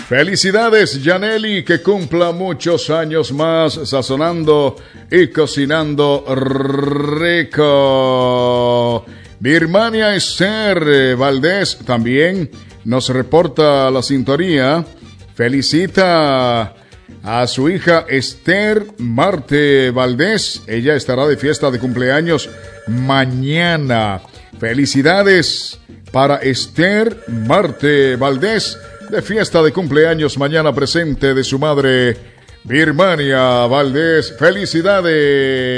Felicidades, Yaneli, que cumpla muchos años más sazonando y cocinando rico. Birmania Esther Valdés también nos reporta la sintonía. Felicita a su hija Esther Marte Valdés. Ella estará de fiesta de cumpleaños mañana. Felicidades para Esther Marte Valdés, de fiesta de cumpleaños mañana, presente de su madre Birmania Valdés. Felicidades.